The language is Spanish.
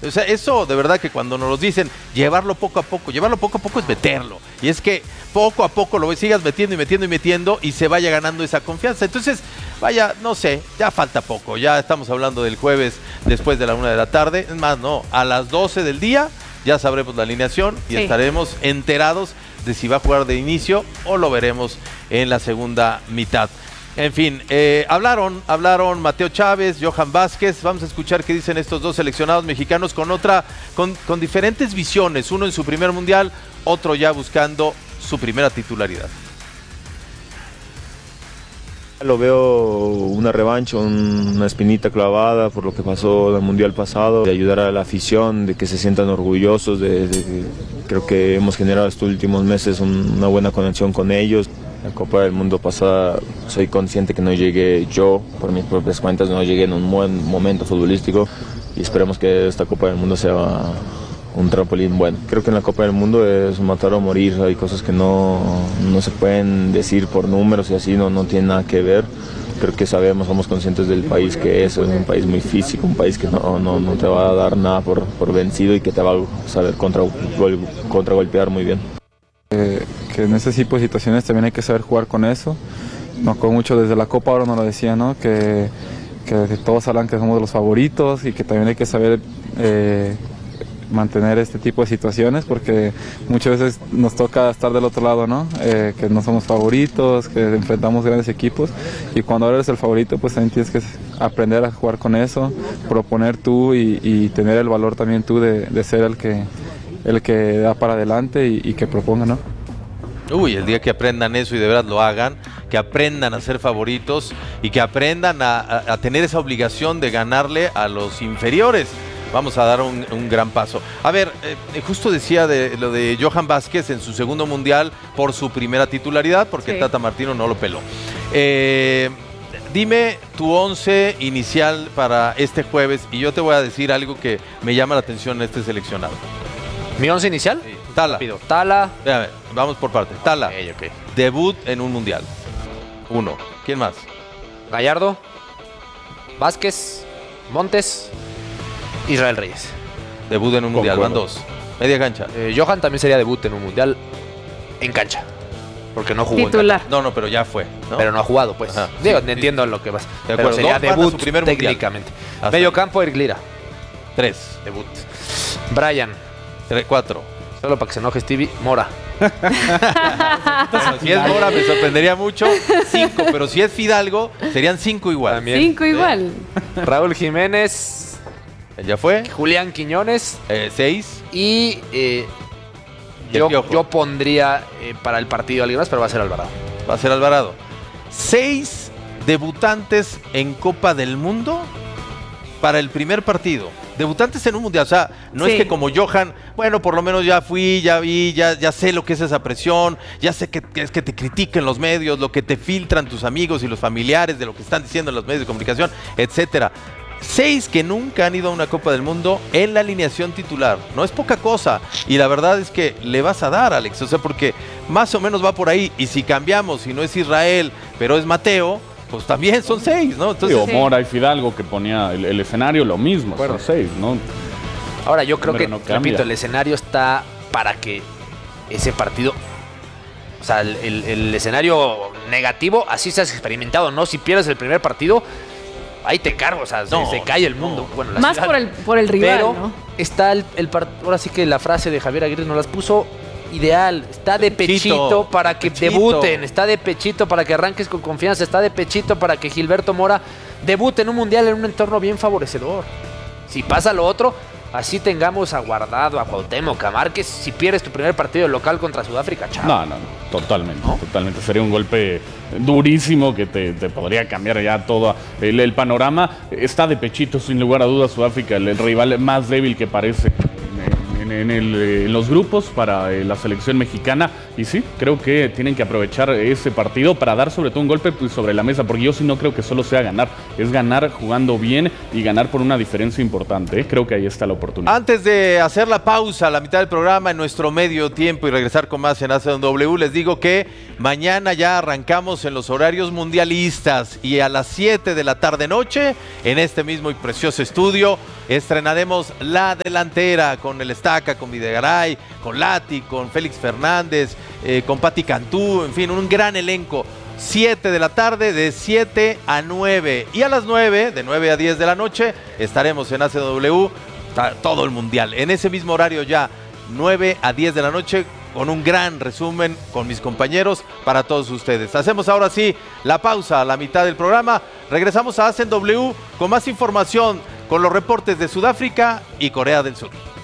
O sea, eso de verdad que cuando nos lo dicen, llevarlo poco a poco es meterlo. Y es que poco a poco lo sigas metiendo y metiendo y metiendo y se vaya ganando esa confianza. Entonces, vaya, no sé, ya falta poco. Ya estamos hablando del jueves después de la 1 de la tarde. Es más, no, a las 12 del día ya sabremos la alineación y estaremos enterados de si va a jugar de inicio o lo veremos en la segunda mitad. En fin, hablaron Mateo Chávez, Johan Vázquez. Vamos a escuchar qué dicen estos dos seleccionados mexicanos con diferentes visiones. Uno en su primer mundial, otro ya buscando su primera titularidad. Lo veo una revancha, una espinita clavada por lo que pasó en el mundial pasado, de ayudar a la afición, de que se sientan orgullosos, creo que hemos generado estos últimos meses una buena conexión con ellos. La Copa del Mundo pasada soy consciente que no llegué yo, por mis propias cuentas, no llegué en un buen momento futbolístico y esperemos que esta Copa del Mundo sea un trampolín bueno. Creo que en la Copa del Mundo es matar o morir, hay cosas que no se pueden decir por números y así, no tiene nada que ver. Creo que somos conscientes del país que es un país muy físico, un país que no te va a dar nada por vencido y que te va a saber contragolpear muy bien. Que en ese tipo de situaciones también hay que saber jugar con eso. Me acuerdo mucho desde la Copa, ahora nos lo decía, ¿no? Que todos hablan que somos los favoritos y que también hay que saber mantener este tipo de situaciones porque muchas veces nos toca estar del otro lado, ¿no? Que no somos favoritos, que enfrentamos grandes equipos y cuando eres el favorito pues también tienes que aprender a jugar con eso, proponer tú y tener el valor también tú de ser el que da para adelante y que proponga, ¿no? Uy, el día que aprendan eso y de verdad lo hagan, que aprendan a ser favoritos y que aprendan a tener esa obligación de ganarle a los inferiores. Vamos a dar un gran paso. A ver, justo decía lo de Johan Vázquez en su segundo mundial por su primera titularidad, porque Tata Martino no lo peló. Dime tu 11 inicial para este jueves y yo te voy a decir algo que me llama la atención en este seleccionado. ¿Mi 11 inicial? Sí. Tala. Rápido. Tala. Espérame, vamos por parte. Tala. Okay. Debut en un mundial. 1. ¿Quién más? Gallardo. Vázquez. Montes. Israel Reyes. Debut en un mundial. Van 2. Media cancha. Johan también sería debut en un mundial en cancha. Porque no jugó titular. en cancha. No, pero ya fue, ¿no? Pero no ha jugado, pues. Ajá. Digo, Sí, entiendo lo que vas. De Pero acuerdo. sería debut su primer técnicamente. Medio Medio campo, Eric Lira. 3. Debut. Brian. 4. Solo para que se enoje Stevie. Mora. Bueno, si es Mora me sorprendería mucho. 5, pero si es Fidalgo, serían 5 igual. También. 5 igual. Raúl Jiménez. ¿Ya fue? Julián Quiñones. 6. Y yo pondría para el partido alguien más, pero va a ser Alvarado. Va a ser Alvarado. 6 debutantes en Copa del Mundo para el primer partido. Debutantes en un mundial, o sea, no es que como Johan, bueno, por lo menos ya fui, ya vi, ya sé lo que es esa presión, ya sé que es que te critiquen los medios, lo que te filtran tus amigos y los familiares de lo que están diciendo en los medios de comunicación, etcétera. 6 que nunca han ido a una Copa del Mundo en la alineación titular. No es poca cosa. Y la verdad es que le vas a dar, Alex. O sea, porque más o menos va por ahí. Y si cambiamos, si no es Israel, pero es Mateo, pues también son 6, ¿no? Entonces, Mora y Fidalgo que ponía el escenario lo mismo, son 6, ¿no? Ahora, yo creo que, no repito, el escenario está para que ese partido... O sea, el escenario negativo, así se has experimentado, ¿no? Si pierdes el primer partido... Ahí te cargo, o sea, se cae el mundo. Bueno, la más ciudad. por el rival, pero ¿no? Está ahora sí que la frase de Javier Aguirre nos las puso ideal. Está de pechito para que debuten, está de pechito para que arranques con confianza, está de pechito para que Gilberto Mora debute en un mundial en un entorno bien favorecedor. Si pasa lo otro, así tengamos a Guardado, a Cuauhtémoc, a Márquez, si pierdes tu primer partido local contra Sudáfrica, chao. No, totalmente, totalmente. Sería un golpe durísimo que te podría cambiar ya todo el panorama. Está de pechito, sin lugar a dudas, Sudáfrica, el rival más débil que parece en en los grupos para la selección mexicana. Y sí, creo que tienen que aprovechar ese partido para dar sobre todo un golpe sobre la mesa, porque yo sí no creo que solo sea ganar, es ganar jugando bien y ganar por una diferencia importante, ¿eh? Creo que ahí está la oportunidad. Antes de hacer la pausa a la mitad del programa en nuestro medio tiempo y regresar con más en ACW, les digo que mañana ya arrancamos en los horarios mundialistas y a las 7 de la tarde-noche en este mismo y precioso estudio estrenaremos La Delantera con el Estaca, con Videgaray, con Lati, con Félix Fernández, con Pati Cantú, en fin, un gran elenco. 7 de la tarde, de 7 a 9. Y a las 9, de 9 a 10 de la noche, estaremos en ACW, todo el Mundial. En ese mismo horario ya, 9 a 10 de la noche, con un gran resumen con mis compañeros para todos ustedes. Hacemos ahora sí la pausa a la mitad del programa. Regresamos a ACW con más información, con los reportes de Sudáfrica y Corea del Sur.